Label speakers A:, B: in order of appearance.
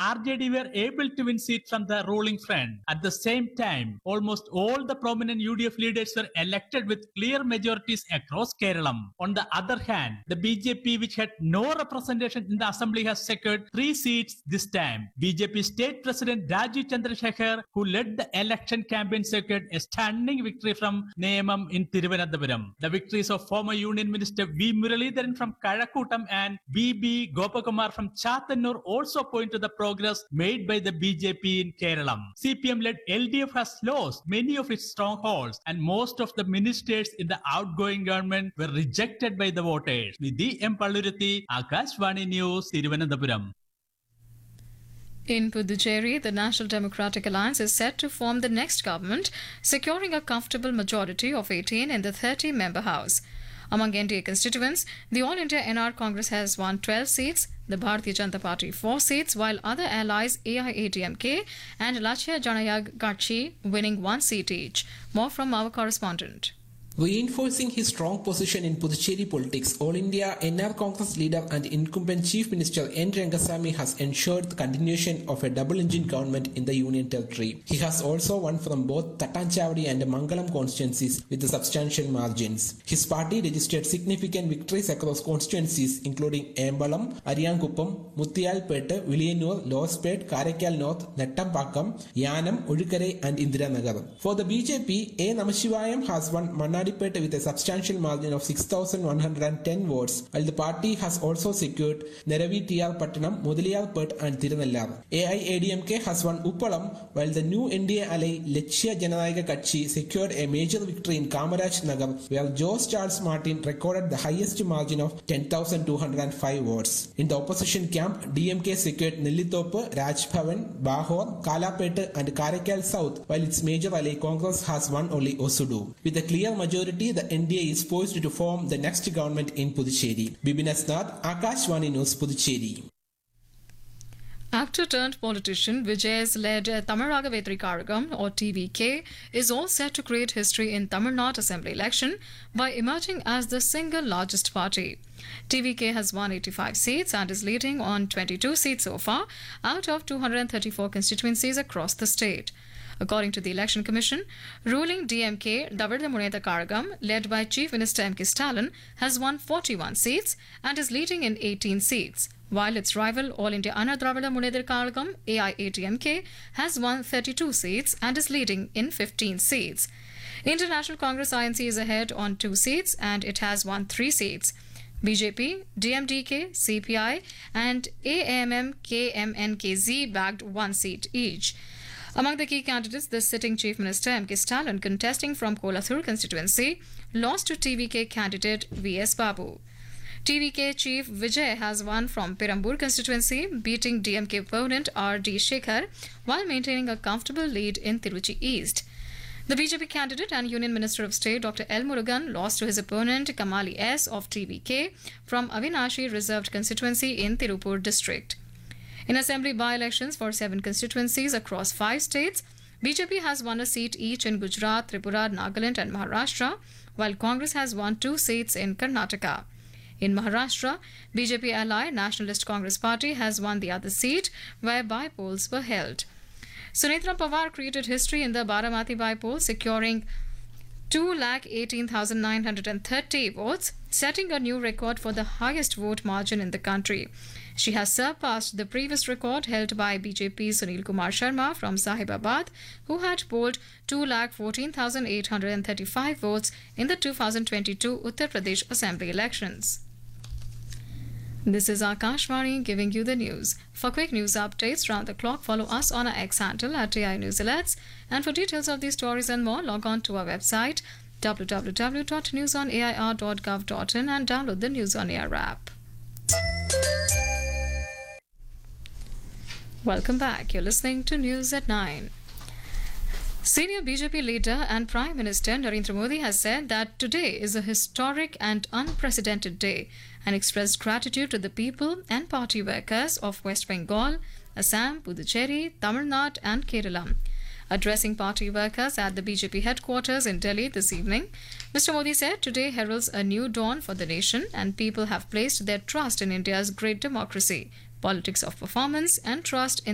A: RJD were able to win seats from the ruling front. At the same time, almost all the prominent UDF leaders were elected with clear majorities across Kerala. On the other hand, the BJP, which had no representation in the assembly, has secured 3 seats this time. BJP State President Rajiv Chandrasekhar, who led the election campaign, secured a stunning victory from Neyamam in Thiruvananthapuram. The victories of former Union Minister V. Muralidharan from Kazhakkottam and B.B. Gopakumar from Chattanur also point to the progress made by the BJP in Kerala. CPM-led LDF has lost many of its strongholds, and most of the ministers in the outgoing government were rejected by the voters. Nidhi M. Palluruthi, Akashvani News, Thiruvananthapuram.
B: In Puducherry, the National Democratic Alliance is set to form the next government, securing a comfortable majority of 18 in the 30-member House. Among NDA constituents, the All India NR Congress has won 12 seats, the Bharatiya Janata Party 4 seats, while other allies AIADMK and Lachya Janayag Katchi winning 1 seat each. More from our correspondent.
C: Reinforcing his strong position in Puducherry politics, All India NR Congress leader and incumbent Chief Minister N. Rangasamy has ensured the continuation of a double-engine government in the Union Territory. He has also won from both Tattanchavadi and Mangalam constituencies with substantial margins. His party registered significant victories across constituencies including Ambalam, Ariyankuppam, Muttiyalpet, Villiyanur, Losepet, Karaikal North, Nettampakkam, Yanam, Udukare and Indiranagar. For the BJP, A. Namashivayam has won Manadi with a substantial margin of 6,110 votes, while the party has also secured Neravi TR Pattanam, Mudaliyarpet and Tirunellar. AIADMK has won Uppalam, while the new NDA ally Lachya Janayaka Katchi secured a major victory in Kamaraj Nagar, where Jose Charles Martin recorded the highest margin of 10,205 votes. In the opposition camp, DMK secured Nellithope, Rajbhavan, Bahor, Kalapet and Karaikal South, while its major ally Congress has won only Osudu. With a clear majority, the NDA is poised to form the next government in Puducherry. Bibin Asnath, Akashvani News, Puducherry.
B: Actor turned politician Vijay's-led Tamil Raghavethri Karagam, or TVK, is all set to create history in Tamil Nadu Assembly election by emerging as the single largest party. TVK has won 85 seats and is leading on 22 seats so far out of 234 constituencies across the state. According to the Election Commission, ruling DMK Davarda Munetha Karagam, led by Chief Minister M.K. Stalin, has won 41 seats and is leading in 18 seats, while its rival All India Anna Dravida Munetha Karagam, AIADMK, has won 32 seats and is leading in 15 seats. International Congress INC is ahead on 2 seats and it has won 3 seats. BJP, DMDK, CPI and AAMM KMNKZ bagged 1 seat each. Among the key candidates, the sitting Chief Minister M.K. Stalin, contesting from Kolathur constituency, lost to TVK candidate V.S. Babu. TVK Chief Vijay has won from Perambur constituency, beating DMK opponent R.D. Shekhar, while maintaining a comfortable lead in Tiruchi East. The BJP candidate and Union Minister of State Dr. L. Murugan lost to his opponent Kamali S. of TVK from Avinashi reserved constituency in Tirupur district. In assembly by-elections for 7 constituencies across 5 states, BJP has won a seat each in Gujarat, Tripura, Nagaland and Maharashtra, while Congress has won 2 seats in Karnataka. In Maharashtra, BJP ally Nationalist Congress Party has won the other seat, where by-polls were held. Sunitra Pawar created history in the Baramati by-poll, securing 218,930 votes, setting a new record for the highest vote margin in the country. She has surpassed the previous record held by BJP's Sunil Kumar Sharma from Sahibabad, who had polled 214,835 votes in the 2022 Uttar Pradesh Assembly elections. This is Akashvani giving you the news. For quick news updates round the clock, follow us on our X handle at AI News Alerts. And for details of these stories and more, log on to our website www.newsonair.gov.in and download the News on Air app. Welcome back. You're listening to News at 9. Senior BJP leader and Prime Minister Narendra Modi has said that today is a historic and unprecedented day and expressed gratitude to the people and party workers of West Bengal, Assam, Puducherry, Tamil Nadu and Kerala. Addressing party workers at the BJP headquarters in Delhi this evening, Mr. Modi said today heralds a new dawn for the nation and people have placed their trust in India's great democracy, politics of performance and trust in